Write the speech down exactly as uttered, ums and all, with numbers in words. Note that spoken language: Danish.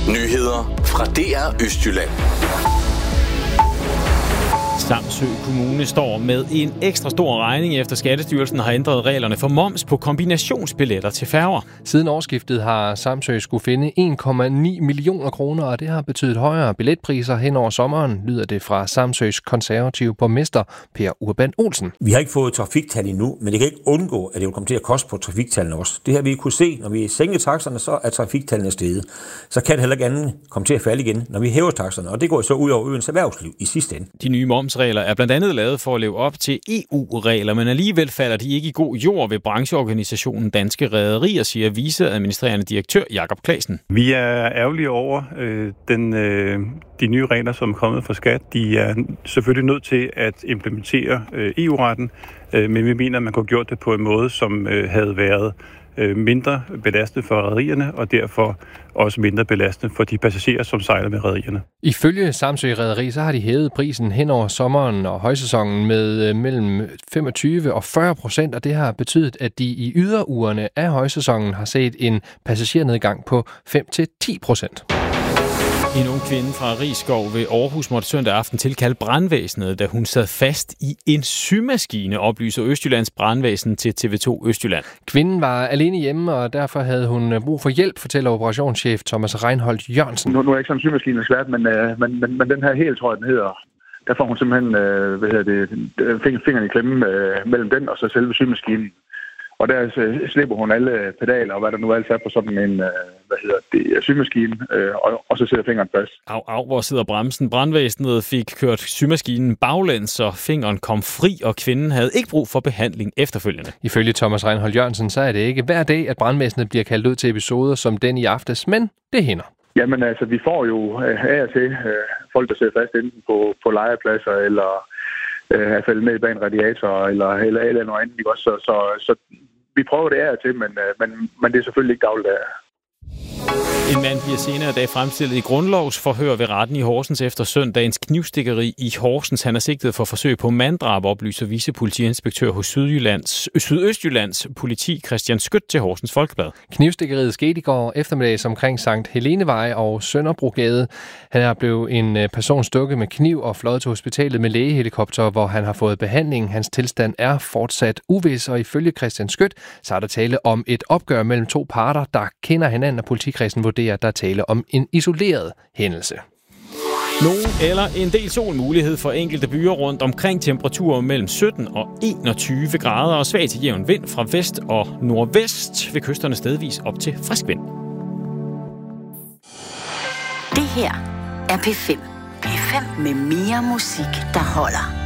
Nyheder fra D R Østjylland. Samsø Kommune står med en ekstra stor regning efter Skattestyrelsen har ændret reglerne for moms på kombinationsbilletter til færger. Siden årsskiftet har Samsø skulle finde en komma ni millioner kroner, og det har betydet højere billetpriser hen over sommeren, lyder det fra Samsøs konservative borgmester Per Urban Olsen. Vi har ikke fået trafiktal endnu, men det kan ikke undgå, at det vil komme til at koste på trafiktallene også. Det her vi kunne se, når vi sænker taksterne, så er trafiktallene steget. Så kan det heller ikke andet komme til at falde igen, når vi hæver taksterne, og det går så ud over øens erhvervsliv i sidste ende. De nye momsregler er blandt andet lavet for at leve op til E U-regler, men alligevel falder de ikke i god jord ved brancheorganisationen Danske Rederier, siger viceadministrerende direktør Jakob Claesen. Vi er ærgerlige over øh, den, øh, de nye regler, som er kommet fra skat. De er selvfølgelig nødt til at implementere øh, E U-retten, øh, men vi mener, at man kunne have gjort det på en måde, som øh, havde været øh, mindre belastende for rederierne, og derfor også mindre belastende for de passagerer, som sejler med rederierne. Ifølge Samsø Rederi, så har de hævet prisen hen over sommeren og højsæsonen med øh, mellem femogtyve og fyrre procent, og det har betydet, at de i yderugerne af højsæsonen har set en passagernedgang på fem til ti procent. En ung kvinde fra Risskov ved Aarhus måtte søndag aften tilkalde brandvæsenet, da hun sad fast i en symaskine, oplyser Østjyllands brandvæsen til T V to Østjylland. Kvinden var alene hjemme, og derfor havde hun brug for hjælp, fortæller operationschef Thomas Reinholdt Jørgensen. Nu, nu er jeg ikke sådan en symaskine svært, men, øh, men, men, men den her helt, tror jeg, den hedder. Der får hun simpelthen øh, hvad hedder det, fingeren i klemme øh, mellem den og så selve symaskinen. Og der så slipper hun alle pedaler og hvad der nu alt er på sådan en hvad hedder det, symaskine, og, og så sidder fingeren fast. Au, au, hvor sidder bremsen? Brandvæsenet fik kørt symaskinen baglæns, så fingeren kom fri, og kvinden havde ikke brug for behandling efterfølgende. Ifølge Thomas Reinholdt Jørgensen, så er det ikke hver dag, at brandvæsenet bliver kaldt ud til episoder som den i aftes, men det hænder. Jamen altså, vi får jo af og til folk, der sidder fast enten på, på legepladser, eller øh, faldet ned bag en radiator, eller, eller, eller noget andet. Ikke? Så, så, så vi prøver det af og til, men, men, men det er selvfølgelig ikke dagligt af. En mand bliver senere i dag fremstillet i grundlovsforhør ved retten i Horsens efter søndagens knivstikkeri i Horsens. Han er sigtet for forsøg på manddrab, oplyser vicepolitiinspektør hos Sydjyllands, Sydøstjyllands politi Christian Skødt til Horsens Folkeblad. Knivstikkeriet skete i går eftermiddags omkring Sankt Helenevej og Sønderbrogade. Han er blevet en person stukket med kniv og fløjet til hospitalet med lægehelikopter, hvor han har fået behandling. Hans tilstand er fortsat uvis, og ifølge Christian Skødt, så er der tale om et opgør mellem to parter, der kender hinanden, og politikredsen vurderer, at der er tale om en isoleret hændelse. Nogen eller en del solmulighed for enkelte byer rundt omkring, temperaturer mellem sytten og enogtyve grader og svag til jævn vind fra vest og nordvest, ved kysterne stedvis op til frisk vind. Det her er P fem. P fem med mere musik, der holder.